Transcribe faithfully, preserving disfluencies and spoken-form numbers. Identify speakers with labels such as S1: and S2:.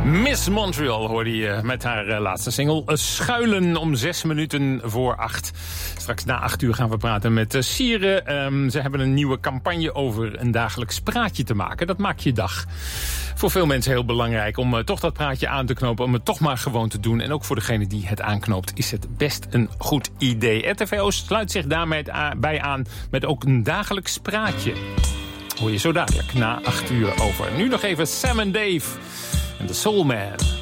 S1: Miss Montreal hoorde je met haar uh, laatste single. Uh, schuilen om zes minuten voor acht. Straks na acht uur gaan we praten met uh, Sieren. Um, ze hebben een nieuwe campagne over een dagelijks praatje te maken. Dat maakt je dag. Voor veel mensen heel belangrijk om uh, toch dat praatje aan te knopen. Om het toch maar gewoon te doen. En ook voor degene die het aanknoopt is het best een goed idee. R T V O sluit zich daarmee bij aan met ook een dagelijks praatje. Hoor je zo dadelijk na acht uur over. Nu nog even Sam en Dave en The Soul Man.